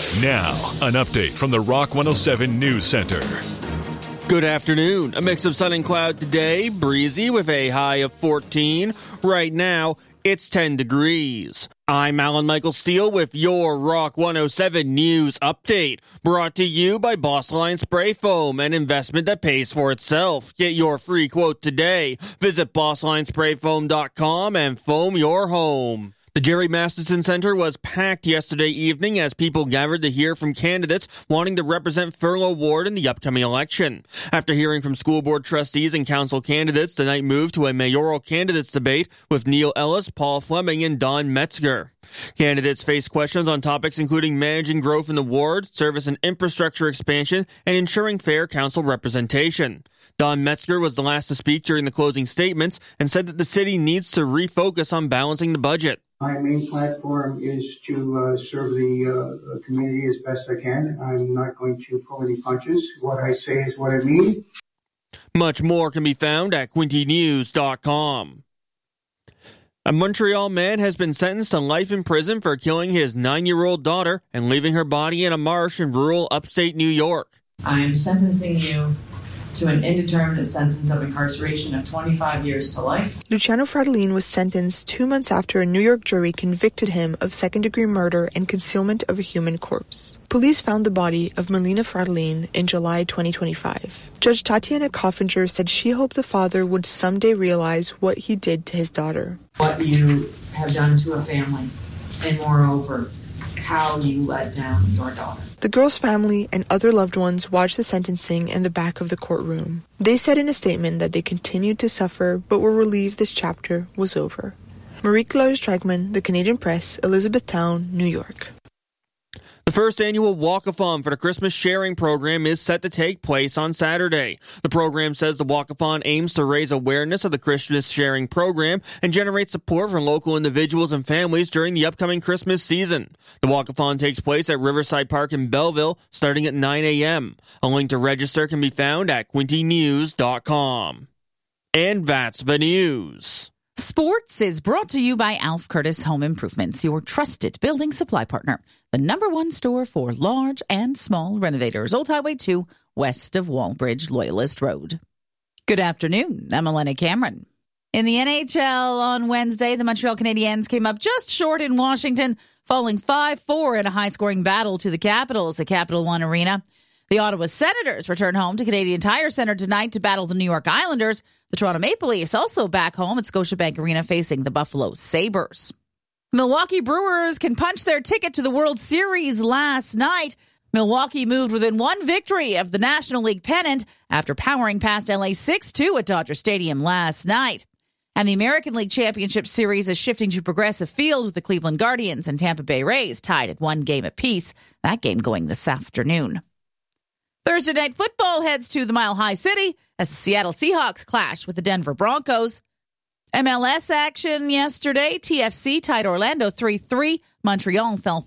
Now, an update from the Rock 107 News Center. Good afternoon. A mix of sun and cloud today, breezy with a high of 14. Right now, it's 10 degrees. I'm Alan Michael Steele with your Rock 107 News Update, brought to you by Boss Line Spray Foam, an investment that pays for itself. Get your free quote today. Visit bosslinesprayfoam.com and foam your home. The Jerry Masterson Center was packed yesterday evening as people gathered to hear from candidates wanting to represent Furlough Ward in the upcoming election. After hearing from school board trustees and council candidates, the night moved to a mayoral candidates debate with Neil Ellis, Paul Fleming, and Don Metzger. Candidates faced questions on topics including managing growth in the ward, service and infrastructure expansion, and ensuring fair council representation. Don Metzger was the last to speak during the closing statements and said that the city needs to refocus on balancing the budget. My main platform is to serve the community as best I can. I'm not going to pull any punches. What I say is what I mean. Much more can be found at quintynews.com. A Montreal man has been sentenced to life in prison for killing his 9-year-old daughter and leaving her body in a marsh in rural upstate New York. I am sentencing you to an indeterminate sentence of incarceration of 25 years to life. Luciano Fratellin was sentenced 2 months after a New York jury convicted him of second-degree murder and concealment of a human corpse. Police found the body of Melina Fratellin in July 2025. Judge Tatiana Coffinger said she hoped the father would someday realize what he did to his daughter. What you have done to a family, and moreover, how you let down your daughter. The girl's family and other loved ones watched the sentencing in the back of the courtroom. They said in a statement that they continued to suffer but were relieved this chapter was over. Marie-Claude Stragman, The Canadian Press, Elizabethtown, New York. The first annual Walkathon for the Christmas Sharing Program is set to take place on Saturday. The program says the Walkathon aims to raise awareness of the Christmas Sharing Program and generate support from local individuals and families during the upcoming Christmas season. The Walkathon takes place at Riverside Park in Belleville starting at 9 a.m. A link to register can be found at quintynews.com. And that's the news. Sports is brought to you by Alf Curtis Home Improvements, your trusted building supply partner. The #1 store for large and small renovators. Old Highway 2, west of Wallbridge, Loyalist Road. Good afternoon. I'm Elena Cameron. In the NHL on Wednesday, the Montreal Canadiens came up just short in Washington, falling 5-4 in a high-scoring battle to the Capitals at Capital One Arena. The Ottawa Senators return home to Canadian Tire Centre tonight to battle the New York Islanders. The Toronto Maple Leafs also back home at Scotiabank Arena facing the Buffalo Sabres. Milwaukee Brewers can punch their ticket to the World Series last night. Milwaukee moved within one victory of the National League pennant after powering past LA 6-2 at Dodger Stadium last night. And the American League Championship Series is shifting to Progressive Field with the Cleveland Guardians and Tampa Bay Rays tied at 1 game apiece. That game going this afternoon. Thursday Night Football heads to the Mile High City as the Seattle Seahawks clash with the Denver Broncos. MLS action yesterday. TFC tied Orlando 3-3. Montreal fell